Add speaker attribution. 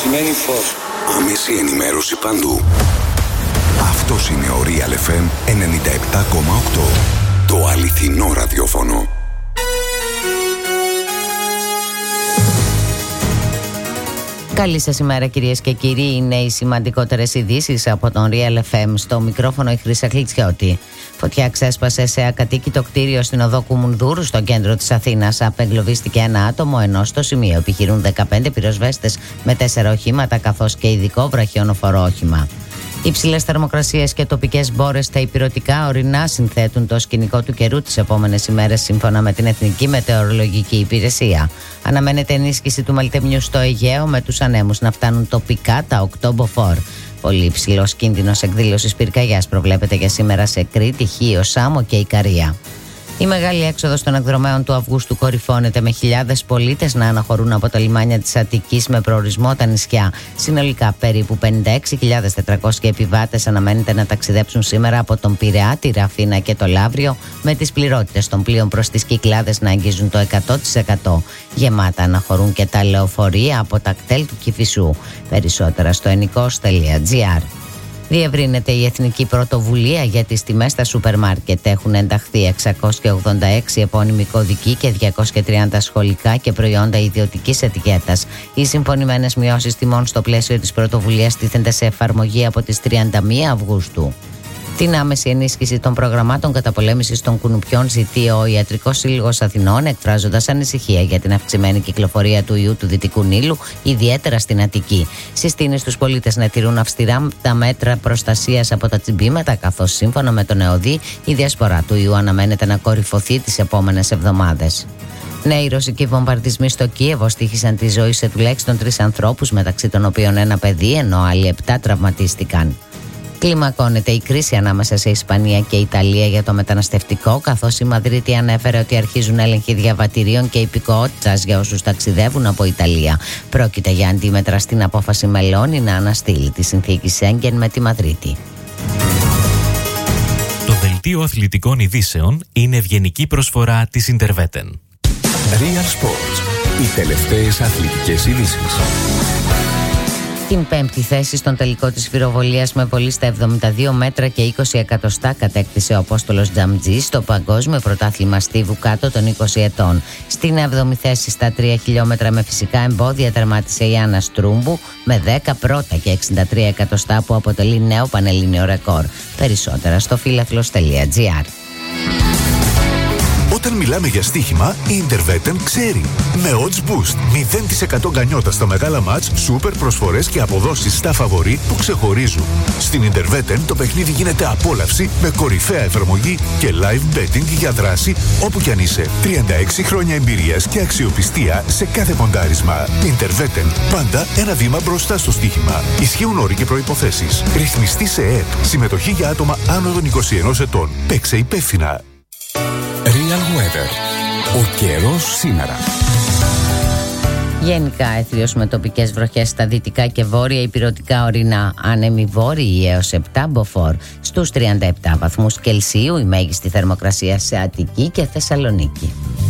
Speaker 1: σημαίνει φως.
Speaker 2: Άμεση ενημέρωση παντού. Αυτός είναι ο Real FM 97,8. Το αληθινό ραδιόφωνο.
Speaker 3: Καλή σας ημέρα κυρίες και κύριοι. Είναι οι σημαντικότερες ειδήσεις από τον Real FM. Στο μικρόφωνο η Χρύσα Χλιτσιώτη. Φωτιά ξέσπασε σε ακατοίκητο κτίριο στην οδό Κουμουνδούρου στο κέντρο της Αθήνας. Απεγκλωβίστηκε ένα άτομο, ενώ στο σημείο επιχειρούν 15 πυροσβέστες με 4 οχήματα καθώς και ειδικό βραχιονοφορό όχημα. Υψηλές θερμοκρασίες και τοπικές μπόρες στα ηπειρωτικά ορεινά συνθέτουν το σκηνικό του καιρού τις επόμενες ημέρες, σύμφωνα με την Εθνική Μετεωρολογική Υπηρεσία. Αναμένεται ενίσχυση του μελτεμιού στο Αιγαίο, με τους ανέμους να φτάνουν τοπικά τα 8 μποφόρ. Πολύ υψηλός κίνδυνος εκδήλωσης πυρκαγιάς προβλέπεται για σήμερα σε Κρήτη, Χίο, Σάμο και Ικαρία. Η μεγάλη έξοδος των εκδρομέων του Αυγούστου κορυφώνεται, με χιλιάδες πολίτες να αναχωρούν από τα λιμάνια της Αττικής με προορισμό τα νησιά. Συνολικά περίπου 56.400 επιβάτες αναμένεται να ταξιδέψουν σήμερα από τον Πειραιά, τη Ραφίνα και το Λαύριο, με τις πληρότητες των πλοίων προς τις Κυκλάδες να αγγίζουν το 100%. Γεμάτα αναχωρούν και τα λεωφορεία από τα κτέλ του Κηφισού. Περισσότερα στο ennikos.gr. Διευρύνεται η Εθνική Πρωτοβουλία για τις τιμές στα σούπερ μάρκετ. Έχουν ενταχθεί 686 επώνυμοι κωδικοί και 230 σχολικά και προϊόντα ιδιωτικής ετικέτας. Οι συμφωνημένες μειώσεις τιμών στο πλαίσιο της πρωτοβουλίας τίθενται σε εφαρμογή από τις 31 Αυγούστου. Την άμεση ενίσχυση των προγραμμάτων καταπολέμησης των κουνουπιών ζητεί ο Ιατρικός Σύλλογος Αθηνών, εκφράζοντας ανησυχία για την αυξημένη κυκλοφορία του ιού του Δυτικού Νείλου, ιδιαίτερα στην Αττική. Συστήνει στους πολίτες να τηρούν αυστηρά τα μέτρα προστασίας από τα τσιμπήματα, καθώς σύμφωνα με τον ΕΟΔΗ η διασπορά του ιού αναμένεται να κορυφωθεί τις επόμενες εβδομάδες. Νέοι ρωσικοί βομβαρδισμοί στο Κίεβο στοίχησαν τη ζωή σε τουλάχιστον 3 ανθρώπους, μεταξύ των οποίων ένα παιδί, ενώ άλλοι 7 τραυματίστηκαν. Κλιμακώνεται η κρίση ανάμεσα σε Ισπανία και Ιταλία για το μεταναστευτικό, καθώς η Μαδρίτη ανέφερε ότι αρχίζουν έλεγχοι διαβατηρίων και υπηκοότητας για όσους ταξιδεύουν από Ιταλία. Πρόκειται για αντίμετρα στην απόφαση Μελώνη να αναστείλει τη συνθήκη Σέγγεν με τη Μαδρίτη.
Speaker 4: Το δελτίο αθλητικών ειδήσεων είναι ευγενική προσφορά της Interveten.
Speaker 2: Real Sports. Οι τελευταίες αθλητικές ειδήσεις.
Speaker 3: Την 5η θέση στον τελικό της φυροβολίας με βολή στα 72 μέτρα και 20 εκατοστά κατέκτησε ο Απόστολος Τζαμτζής στο Παγκόσμιο Πρωτάθλημα Στίβου κάτω των 20 ετών. Στην 7η θέση στα 3 χιλιόμετρα με φυσικά εμπόδια τερμάτισε η Άννα Στρούμπου με 10 πρώτα και 63 εκατοστά, που αποτελεί νέο πανελλήνιο ρεκόρ. Περισσότερα στο φίλαθλος.gr.
Speaker 5: Όταν μιλάμε για στοίχημα, η Interveten ξέρει. Με Odds Boost, 0% γκανιότα στα μεγάλα μάτς, σούπερ προσφορές και αποδόσεις στα φαβορί που ξεχωρίζουν. Στην Interveten το παιχνίδι γίνεται απόλαυση με κορυφαία εφαρμογή και live betting για δράση όπου κι αν είσαι. 36 χρόνια εμπειρίας και αξιοπιστία σε κάθε ποντάρισμα. Interveten, πάντα ένα βήμα μπροστά στο στοίχημα. Ισχύουν όροι και προϋποθέσεις. Ρυθμιστή σε ΕΕΠ. Συμμετοχή για άτομα άνω των 21 ετών. Παίξε υπεύθυνα.
Speaker 2: Real Weather. Ο καιρός σήμερα.
Speaker 3: Γενικά έθριος με τοπικές βροχές στα δυτικά και βόρεια ηπειρωτικά ορεινά. Άνεμοι βόρειοι έως 7 μποφόρ. Στους 37 βαθμούς Κελσίου η μέγιστη θερμοκρασία σε Αττική και Θεσσαλονίκη.